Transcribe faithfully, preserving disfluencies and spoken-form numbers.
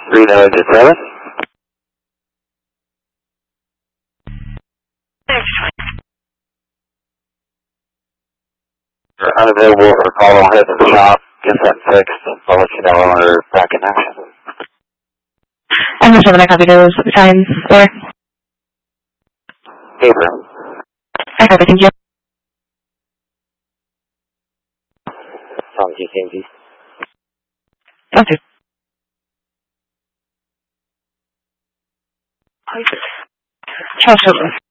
Reno engine seven. We're unavailable for a call. I'll head to the shop, get that fixed. I'll let you know when we're back in action. I'm just having a copy those times or Paper. I copy, thank you. From G C M G. Okay. Charles Hilton.